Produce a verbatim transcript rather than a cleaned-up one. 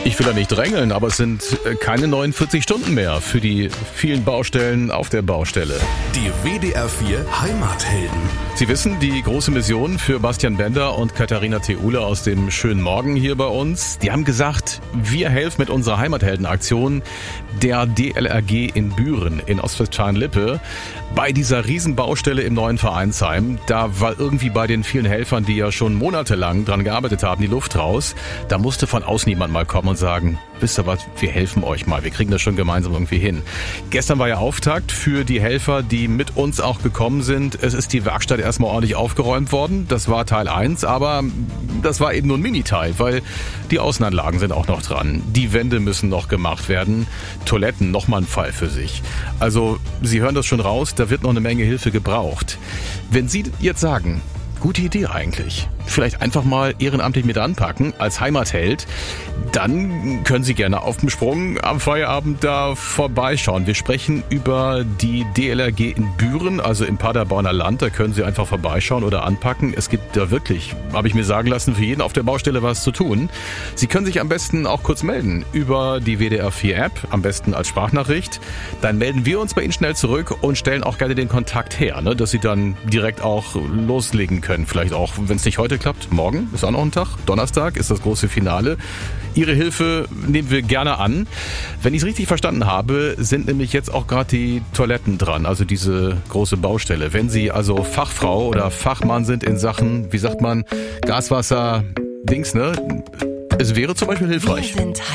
Ich will da nicht drängeln, aber es sind keine neunundvierzig Stunden mehr für die vielen Baustellen auf der Baustelle. Die W D R vier Heimathelden. Sie wissen, die große Mission für Bastian Bender und Katharina Theule aus dem schönen Morgen hier bei uns. Die haben gesagt, wir helfen mit unserer Heimatheldenaktion der D L R G in Büren in Ostwestfalen-Lippe bei dieser Riesenbaustelle im neuen Vereinsheim. Da war irgendwie bei den vielen Helfern, die ja schon monatelang dran gearbeitet haben, die Luft raus. Da musste von außen jemand mal kommen und sagen, wisst ihr was, wir helfen euch mal, wir kriegen das schon gemeinsam irgendwie hin. Gestern war ja Auftakt für die Helfer, die mit uns auch gekommen sind. Es ist die Werkstatt erstmal ordentlich aufgeräumt worden, das war Teil eins, aber das war eben nur ein Mini-Teil, weil die Außenanlagen sind auch noch dran. Die Wände müssen noch gemacht werden, Toiletten, nochmal ein Fall für sich. Also Sie hören das schon raus, da wird noch eine Menge Hilfe gebraucht. Wenn Sie jetzt sagen, gute Idee eigentlich, vielleicht einfach mal ehrenamtlich mit anpacken als Heimatheld, dann können Sie gerne auf dem Sprung am Feierabend da vorbeischauen. Wir sprechen über die D L R G in Büren, also im Paderborner Land. Da können Sie einfach vorbeischauen oder anpacken. Es gibt da wirklich, habe ich mir sagen lassen, für jeden auf der Baustelle was zu tun. Sie können sich am besten auch kurz melden über die W D R vier App, am besten als Sprachnachricht. Dann melden wir uns bei Ihnen schnell zurück und stellen auch gerne den Kontakt her, ne, dass Sie dann direkt auch loslegen können. Vielleicht auch, wenn es nicht heute klappt, morgen ist auch noch ein Tag. Donnerstag ist das große Finale. Ihre Hilfe nehmen wir gerne an. Wenn ich es richtig verstanden habe, sind nämlich jetzt auch gerade die Toiletten dran, also diese große Baustelle. Wenn Sie also Fachfrau oder Fachmann sind in Sachen, wie sagt man, Gaswasser, Dings, ne? Es wäre zum Beispiel hilfreich. Wir sind